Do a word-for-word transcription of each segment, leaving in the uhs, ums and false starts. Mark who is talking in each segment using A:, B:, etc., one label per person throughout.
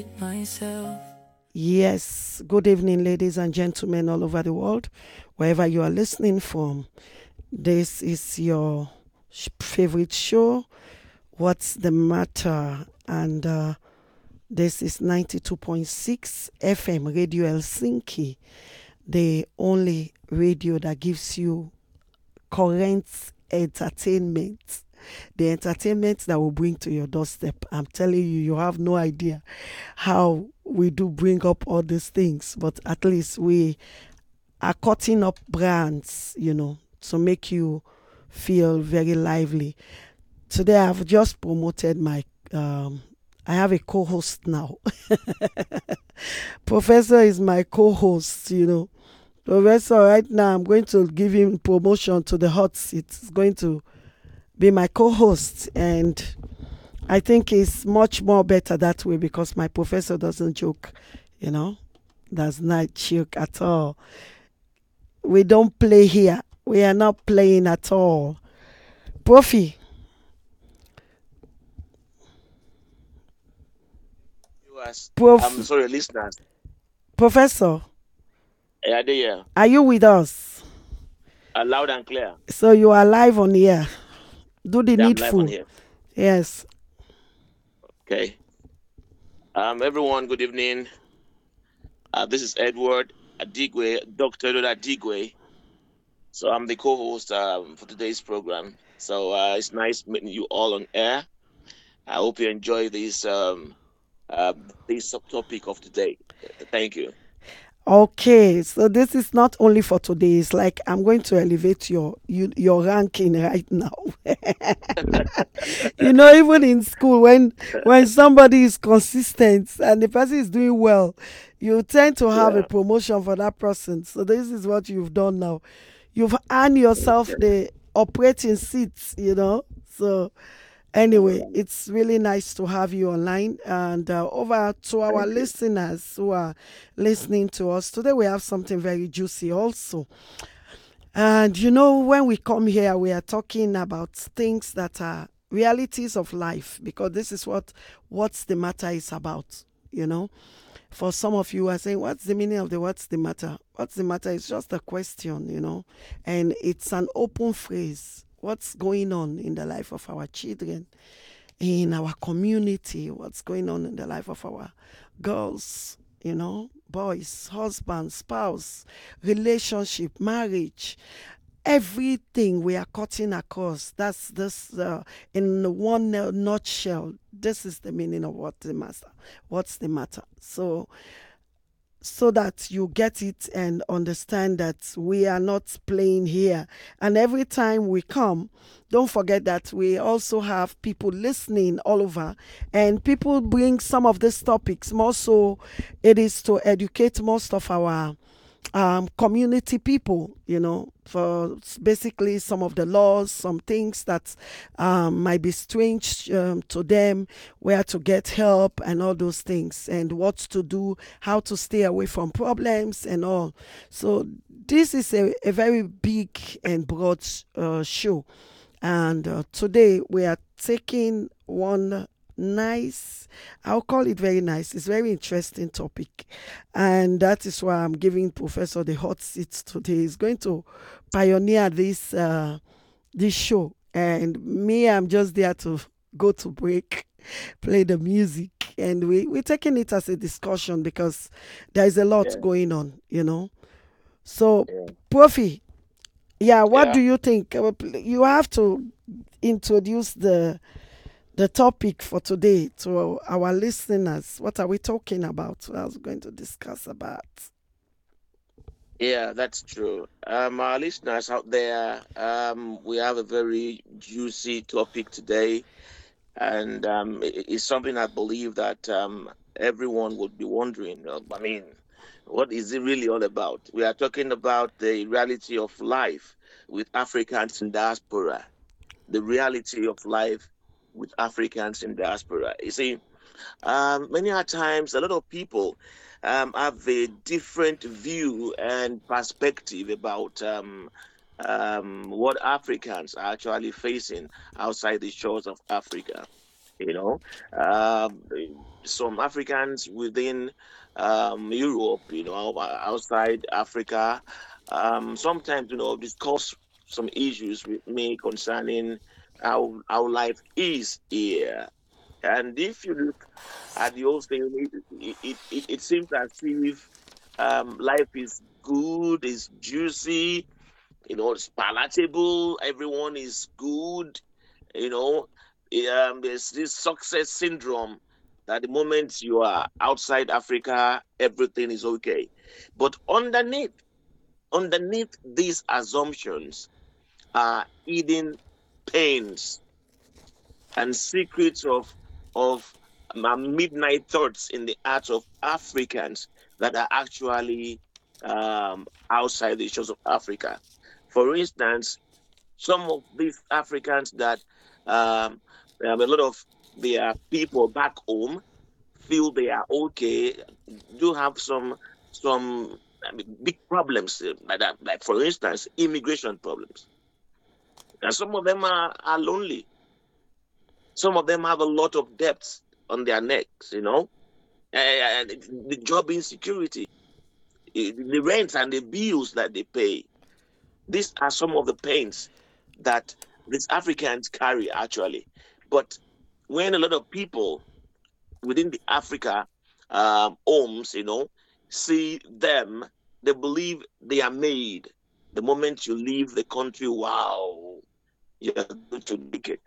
A: myself.
B: Yes, good evening, ladies and gentlemen all over the world, wherever you are listening from. This is your sh- favorite show, What's the Matter? And uh, this is ninety-two point six F M Radio Helsinki, the only radio that gives you current entertainment. The entertainment that will bring to your doorstep. I'm telling you, you have no idea how we do bring up all these things, but at least we are cutting up brands, you know, to make you feel very lively. Today, I've just promoted my. Um, I have a co-host now. Professor is my co-host, you know. Professor, right now, I'm going to give him promotion to the hot seat. He's going to be my co-host, and I think it's much more better that way because my professor doesn't joke, you know. Does not joke at all. We don't play here. We are not playing at all. Profi,
C: Viewers,
B: Prof,
C: I'm sorry, listeners.
B: Professor,
C: Yeah, they here,
B: are you with us?
C: uh, loud and clear.
B: So you are live on here. Do the
C: Yeah, I'm live on
B: needful.
C: here.
B: Yes.
C: Okay. Um, everyone, good evening. Uh, this is Edward Adigwe, Doctor Edward Adigwe. So I'm the co-host um, for today's program. So uh, it's nice meeting you all on air. I hope you enjoy this um, uh, this subtopic of today. Thank you.
B: Okay, so this is not only for today. It's like I'm going to elevate your you, your ranking right now. You know, even in school, when when somebody is consistent and the person is doing well, you tend to have a
C: Yeah.
B: promotion for that person. So this is what you've done now. You've earned yourself
C: Okay.
B: the operating seats. You know, so
C: All
B: anyway,
C: right.
B: it's really nice to have you online and uh, over to our
C: Thank you.
B: listeners who are listening to us. Today, we have something very juicy also. And you know, when we come here, we are talking about things that are realities of life because this is what what's the matter is about. You know, for some of you are saying, "What's the meaning of the what's the matter?" What's the matter is just a question, you know, and it's an open phrase. What's going on in the life of our children? In our community, what's going on in the life of our girls, you know, boys, husband, spouse, relationship, marriage, everything we are cutting across. That's this uh, in one uh, nutshell. This is the meaning of what the matter. What's the matter? So so that you get it and understand that we are not playing here. And every time we come, don't forget that we also have people listening all over, and people bring some of these topics. More so, it is to educate most of our um, community people, you know, for basically some of the laws, some things that um, might be strange um, to them, where to get help and all those things, and what to do, how to stay away from problems and all. So, this is a, a very big and broad uh, show. And uh, today we are taking one nice, I'll call it very nice. It's very interesting topic. And that is why I'm giving Professor the hot seat today. He's going to pioneer this uh, this show. And me, I'm just there to go to break, play the music. And we, we're taking it as a discussion because there is a lot
C: Yeah.
B: going on, you know. So,
C: Yeah.
B: Profi, yeah, what do
C: Yeah.
B: you think? Uh, You have to introduce the the topic for today to our listeners. What are we talking about? What I was going to discuss about.
C: Yeah, that's true. Um, our listeners out there, um, we have a very juicy topic today, and um, it- it's something I believe that um, everyone would be wondering. uh, I mean, what is it really all about? We are talking about the reality of life with Africans in diaspora. The reality of life with Africans in diaspora. You see, um, many a times, a lot of people um, have a different view and perspective about um, um, what Africans are actually facing outside the shores of Africa. You know, um, some Africans within um, Europe, you know, ou- outside Africa, um, sometimes you know discuss some issues with me concerning how how life is here. And if you look at the whole thing, it it, it, it seems as if um, life is good, is juicy, you know, it's palatable, everyone is good, you know. Um, there's this success syndrome that the moment you are outside Africa, everything is okay. But underneath, underneath these assumptions are hidden pains and secrets of of um, midnight thoughts in the hearts of Africans that are actually um, outside the shores of Africa. For instance, some of these Africans that um, um, a lot of their people back home feel they are okay do have some some I mean, big problems uh, like that. Like for instance, immigration problems. And some of them are, are lonely. Some of them have a lot of debts on their necks. You know, and the job insecurity, eh, the rent and the bills that they pay. These are some of the pains that these Africans carry actually. But when a lot of people within the Africa um, homes, you know, see them, they believe they are made. The moment you leave the country, wow, you're going to make it.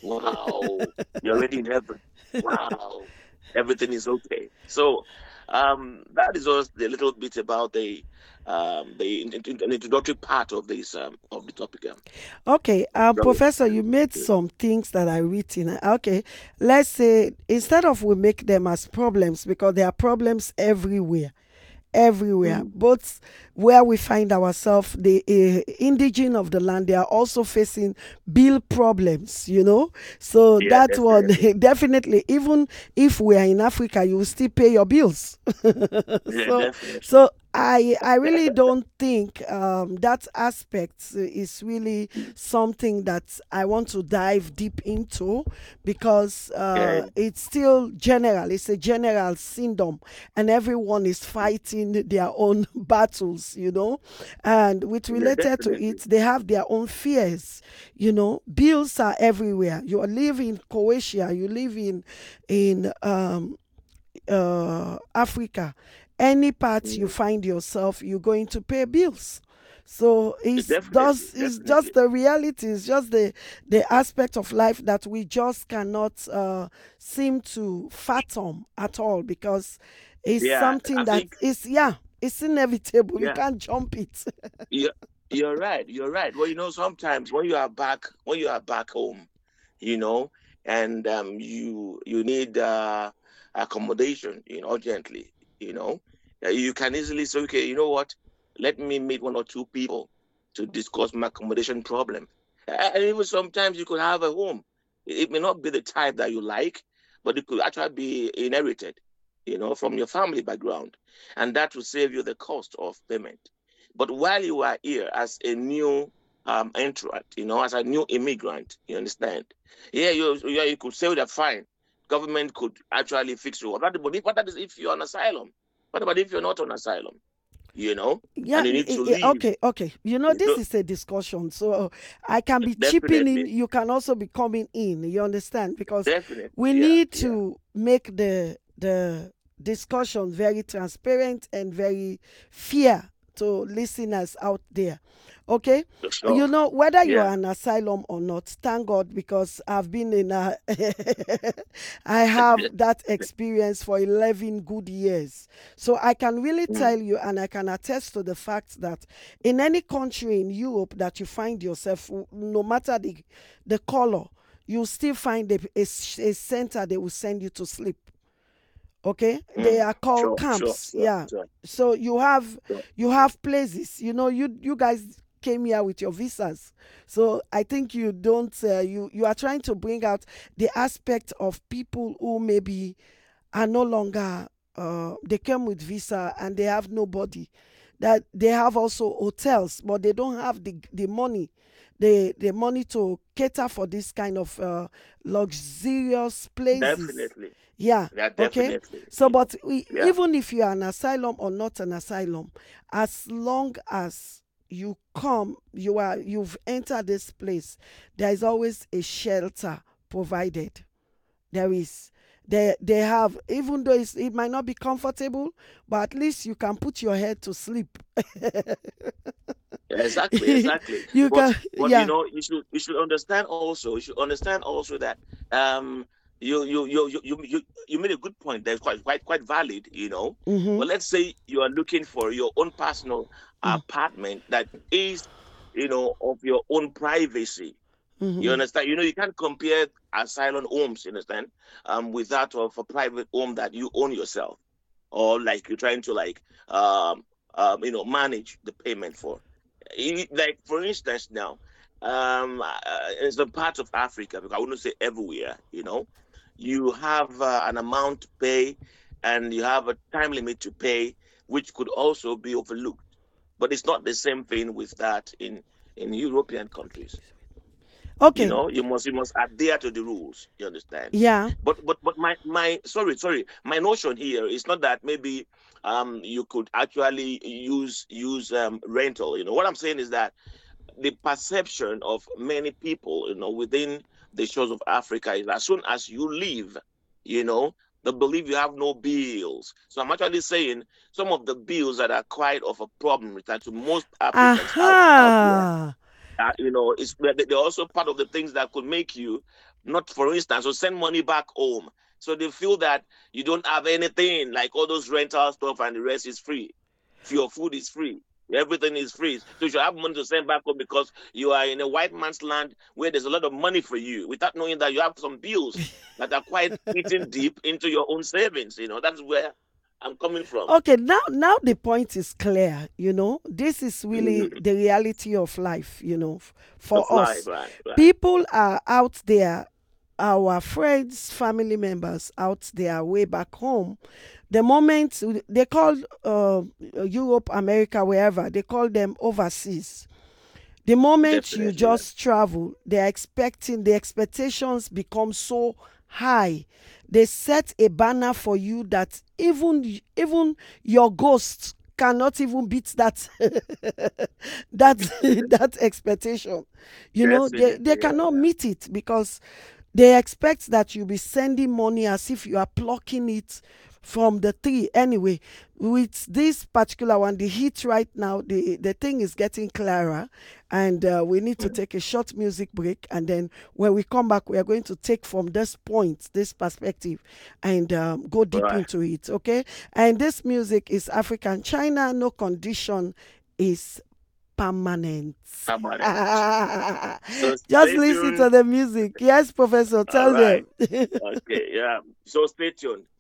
C: Wow, you're already in heaven. Wow, everything is okay. So um, that is just a little bit about the um, the in- in- an introductory part of this um, of the topic. Um,
B: Okay, um,
C: Robert.
B: Professor, you made some things that are written. Okay, let's say instead of we make them as problems because there are problems everywhere, everywhere,
C: Mm.
B: both where we find ourselves, the uh, indigene of the land, they are also facing bill problems, you know. So
C: Yeah,
B: that one,
C: definitely.
B: definitely, even if we are in Africa, you will still pay your bills.
C: Yeah,
B: so
C: definitely.
B: so I I really don't think um, that aspect is really something that I want to dive deep into because
C: Yeah,
B: uh, it's still general. It's a general syndrome, and everyone is fighting their own battles, you know. And with
C: yeah,
B: related to it,
C: definitely.
B: they have their own fears, you know. Bills are everywhere. You live in Croatia, you live in in um, uh, Africa, any part you
C: Mm.
B: find yourself, you're going to pay bills. So it's
C: Definitely,
B: does it's just
C: definitely.
B: the reality, it's just the the aspect of life that we just cannot uh, seem to fathom at all because it's
C: Yeah,
B: something
C: I
B: that
C: think,
B: is yeah, it's inevitable. You
C: yeah,
B: can't jump it.
C: you're, you're right. You're right. Well, you know, sometimes when you are back, when you are back home, you know, and um, you you need uh, accommodation, you know, urgently, you know, uh, you can easily say, okay, you know what? Let me meet one or two people to discuss my accommodation problem. And even sometimes you could have a home. It may not be the type that you like, but it could actually be inherited, you know, from your family background, and that will save you the cost of payment. But while you are here as a new um, entrant, you know, as a new immigrant, you understand? Yeah, you, yeah, you could say that fine. Government could actually fix you. But if, what that is if you're on asylum? What about if you're not on asylum? You know,
B: Yeah,
C: and you
B: i-
C: need
B: i-
C: to
B: i-
C: leave.
B: okay, okay. You know, this
C: So,
B: is a discussion. So I can be chipping in,
C: definitely,
B: you can also be coming in. You understand? Because we
C: definitely, yeah,
B: need
C: yeah.
B: to make the the discussion very transparent and very fair to listeners out there. Okay?
C: For
B: You
C: sure.
B: know, whether you
C: Yeah.
B: are an asylum or not, thank God because I've been in a I have that experience for eleven good years. So I can really
C: Mm.
B: tell you and I can attest to the fact that in any country in Europe that you find yourself, no matter the, the color, you still find a, a, a center they will send you to sleep. Okay, they
C: Mm.
B: are called
C: Sure, sure,
B: camps.
C: sure,
B: Yeah,
C: sure,
B: so you have
C: sure.
B: you have places. You know, you you guys came here with your visas, so I think you don't uh, you you are trying to bring out the aspect of people who maybe are no longer uh, they came with visa and they have nobody, that they have also hotels but they don't have the the money the the money to cater for this kind of uh, luxurious places.
C: Definitely.
B: Yeah,
C: Yeah,
B: okay.
C: definitely.
B: So,
C: You know.
B: but we,
C: Yeah.
B: even if you are an asylum or not an asylum, as long as you come, you are you've entered this place, there is always a shelter provided. There is. They, they have, even though it's, it might not be comfortable, but at least you can put your head to sleep.
C: Exactly, exactly.
B: You
C: But
B: can,
C: but you
B: yeah.
C: know, you should you should understand also. You should understand also that um you you you you you you, you made a good point that's quite quite quite valid, you know.
B: Mm-hmm.
C: But let's say you are looking for your own personal
B: Mm,
C: apartment that is, you know, of your own privacy. You
B: mm-hmm.
C: understand? You know, you can't compare asylum homes, you understand, um, with that of a private home that you own yourself, or like you're trying to like um, um you know manage the payment for. I- Like for instance, now, um, uh, in some parts of Africa, because I wouldn't say everywhere, you know, you have uh, an amount to pay, and you have a time limit to pay, which could also be overlooked. But it's not the same thing with that in in European countries. You
B: Okay.
C: know, you must you must adhere to the rules. You understand?
B: Yeah.
C: But but but my my sorry sorry my notion here is not that maybe um you could actually use use um rental. You know what I'm saying is that the perception of many people, you know, within the shores of Africa is as soon as you leave, you know, they believe you have no bills. So I'm actually saying some of the bills that are quite of a problem with that to most Africans out out here,
B: Aha.
C: uh, you know, it's they're they're also part of the things that could make you not, for instance, so send money back home. So they feel that you don't have anything, like all those rental stuff and the rest is free. Your food is free. Everything is free. So you should have money to send back home because you are in a white man's land where there's a lot of money for you without knowing that you have some bills that are quite eating deep into your own savings. You know, that's where I'm coming from.
B: Okay, now now the point is clear, you know. This is really
C: Mm,
B: the reality of life, you know, f- for
C: of life,
B: us.
C: right, right.
B: People are out there, our friends, family members out there way back home. The moment they call uh, Europe, America, wherever, they call them overseas. The moment you
C: Definitely, yeah.
B: just travel, they're expecting, the expectations become so high. They set a banner for you that even even your ghost cannot even beat that that that expectation. You know, they, they
C: Definitely, yeah,
B: cannot
C: yeah.
B: meet it because they expect that you'll be sending money as if you are plucking it from the tree. Anyway, with this particular one, the heat right now, the, the thing is getting clearer, and uh, we need to take a short music break. And then when we come back, we are going to take from this point, this perspective, and um, go deep
C: Right.
B: into it. Okay. And this music is African China, No Condition is Permanent.
C: Permanent. So
B: Just
C: stay
B: listen to
C: tuned.
B: the music. Yes, Professor,
C: All
B: tell
C: right.
B: them.
C: Okay. Yeah. So stay tuned.